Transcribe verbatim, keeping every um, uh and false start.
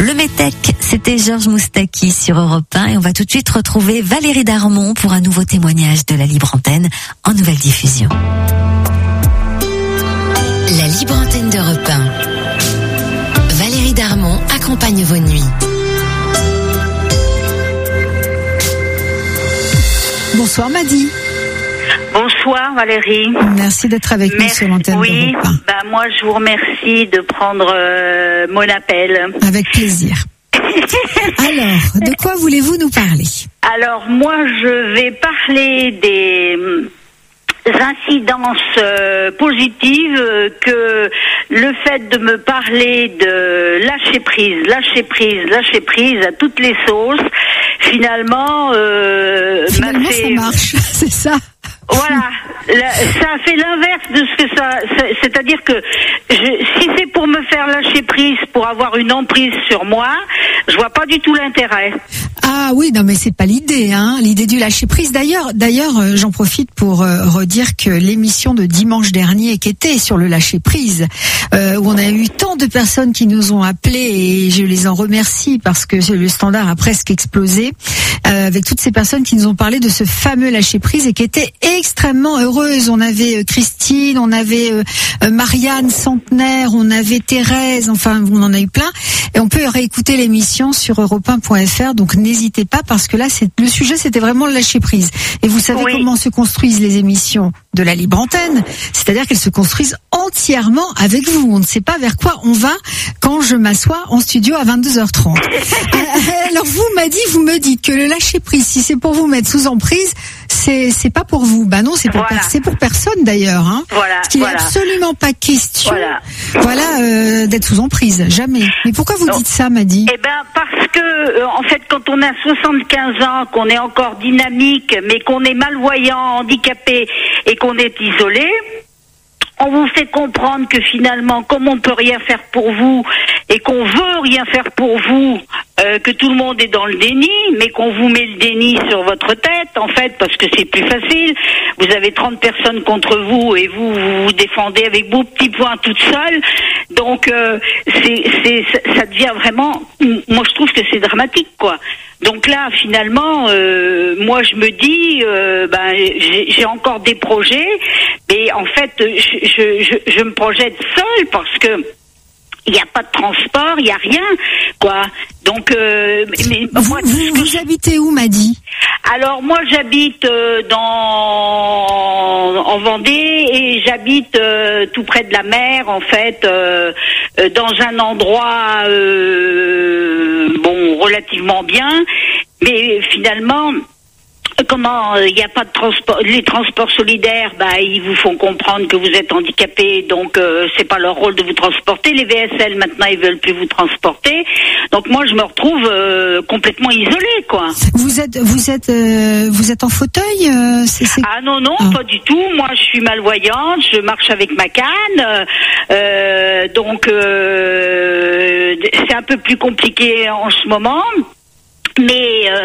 Le Métèque, c'était Georges Moustaki sur Europe un et on va tout de suite retrouver Valérie Darmon pour un nouveau témoignage de la Libre Antenne en nouvelle diffusion. La Libre Antenne d'Europe un. Valérie Darmon accompagne vos nuits. Bonsoir Madi. Bonsoir Valérie. Merci d'être avec Merci, nous sur l'antenne oui, d'Europe un. Bah, moi je vous remercie de prendre euh, mon appel. Avec plaisir. Alors, de quoi voulez-vous nous parler ? Alors moi je vais parler des incidences euh, positives euh, que le fait de me parler de lâcher prise, lâcher prise, lâcher prise à toutes les sauces, finalement, euh, Finalement, m'a fait... ça marche, c'est ça. Voilà, la, ça a fait l'inverse de ce que ça, c'est, c'est-à-dire que je, si c'est pour me faire lâcher prise, pour avoir une emprise sur moi, je vois pas du tout l'intérêt. Ah oui, non mais c'est pas l'idée, hein. L'idée du lâcher prise. D'ailleurs, d'ailleurs, euh, j'en profite pour euh, redire que l'émission de dimanche dernier, qui était sur le lâcher prise, euh, où on a eu tant de personnes qui nous ont appelés et je les en remercie parce que le standard a presque explosé, euh, avec toutes ces personnes qui nous ont parlé de ce fameux lâcher prise et qui étaient extrêmement heureuses. On avait euh, Christine, on avait euh, euh, Marianne Centenaire, on avait Thérèse, enfin on en a eu plein. Et on peut réécouter l'émission sur europe un point f r, donc n'hésitez pas parce que là, c'est, le sujet c'était vraiment le lâcher prise. Et vous savez oui. comment se construisent les émissions de la Libre Antenne, c'est-à-dire qu'elles se construisent entièrement avec vous. On ne sait pas vers quoi on va quand je m'assois en studio à vingt-deux heures trente. Alors vous m'a dit, vous me dites que le lâcher prise, si c'est pour vous mettre sous emprise, c'est c'est pas pour vous. Bah non, c'est pour voilà. per- c'est pour personne d'ailleurs. Hein. Voilà. Parce qu'il n'est voilà. absolument pas question, voilà, voilà euh, d'être sous emprise, jamais. Mais pourquoi vous non. dites ça, Madi ? Eh ben parce que euh, en fait, quand on a soixante-quinze ans, qu'on est encore dynamique, mais qu'on est malvoyant, handicapé et qu'on est isolé, on vous fait comprendre que finalement, comme on peut rien faire pour vous et qu'on veut rien faire pour vous, euh, que tout le monde est dans le déni, mais qu'on vous met le déni sur votre tête, en fait, parce que c'est plus facile. Vous avez trente personnes contre vous et vous vous, vous défendez avec vos petits points toute seule. Donc, euh, c'est, c'est, ça devient vraiment... Moi, je trouve que c'est dramatique, quoi. Donc là, finalement, euh, moi, je me dis, euh, ben, j'ai, j'ai encore des projets, mais en fait, je, je, je, je me projette seule parce que il n'y a pas de transport, il n'y a rien, quoi. Donc, euh, mais, vous, moi, vous, vous je... habitez où, Madi ? Alors, moi, j'habite euh, dans en Vendée et j'habite euh, tout près de la mer, en fait, euh, euh, dans un endroit, euh, bon, relativement bien, mais finalement... Comment il euh, n'y a pas de transport, les transports solidaires, bah ils vous font comprendre que vous êtes handicapé, donc euh, c'est pas leur rôle de vous transporter. Les V S L maintenant ils veulent plus vous transporter, donc moi je me retrouve euh, complètement isolée, quoi. Vous êtes vous êtes euh, vous êtes en fauteuil euh, c'est, c'est... Ah non non, ah. pas du tout. Moi je suis malvoyante, je marche avec ma canne, euh, donc euh, c'est un peu plus compliqué en ce moment, mais euh,